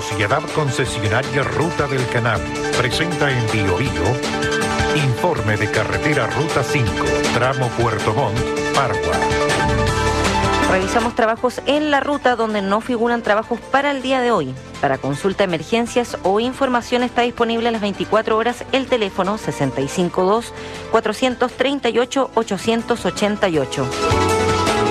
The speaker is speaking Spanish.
Sociedad Concesionaria Ruta del Canal presenta en Bio Bio informe de carretera Ruta 5, tramo Puerto Montt, Pargua. Revisamos trabajos en la ruta donde no figuran trabajos para el día de hoy. Para consulta, emergencias o información está disponible a las 24 horas el teléfono 652-438-888.